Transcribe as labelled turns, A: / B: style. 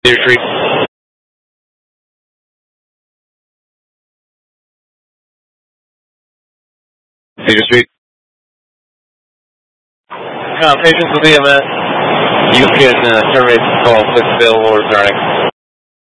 A: Cedar Street. Cedar Street. Patients will be a minute. You can terminate the call, click available, returning.